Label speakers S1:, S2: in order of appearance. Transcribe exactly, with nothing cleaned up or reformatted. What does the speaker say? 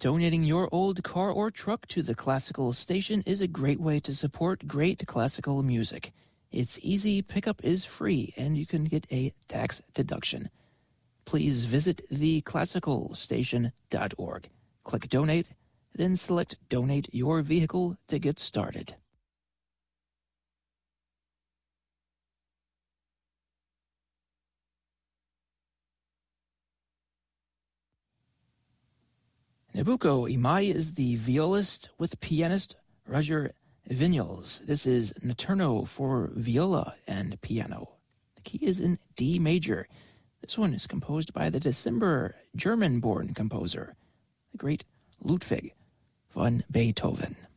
S1: Donating your old car or truck to the Classical Station is a great way to support great classical music. It's easy, pickup is free, and you can get a tax deduction. Please visit the classical station dot org. Click Donate, then select Donate Your Vehicle to get started. Nabucco Imai is the violist with pianist Roger Vinyals. This is Notturno for viola and piano. The key is in D major. This one is composed by the December German-born composer, the great Ludwig van Beethoven.